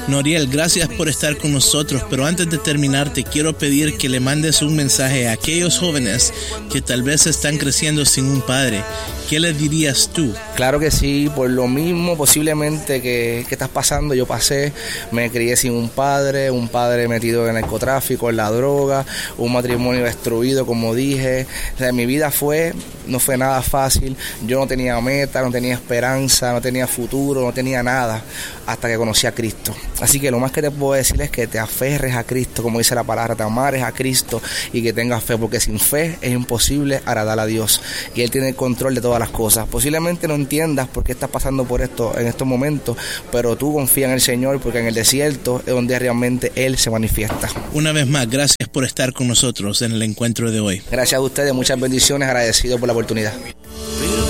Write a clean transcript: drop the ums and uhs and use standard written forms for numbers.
Noriel, gracias por estar con nosotros, pero antes de terminar te quiero pedir que le mandes un mensaje a aquellos jóvenes que tal vez están creciendo sin un padre. ¿Qué les dirías tú? Claro que sí, por lo mismo posiblemente que estás pasando, yo pasé, me crié sin un padre metido en el narcotráfico, en la droga, un matrimonio destruido, como dije. O sea, mi vida no fue nada fácil, yo no tenía meta, no tenía esperanza, no tenía futuro, no tenía nada, hasta que conocí a Cristo. Así que lo más que te puedo decir es que te aferres a Cristo, como dice la palabra, te amares a Cristo y que tengas fe, porque sin fe es imposible agradar a Dios, y Él tiene el control de todas las cosas. Posiblemente no entiendas por qué estás pasando por esto en estos momentos, pero tú confía en el Señor, porque en el desierto es donde realmente Él se manifiesta. Una vez más, gracias por estar con nosotros en el encuentro de hoy. Gracias a ustedes, muchas bendiciones, agradecido por la oportunidad.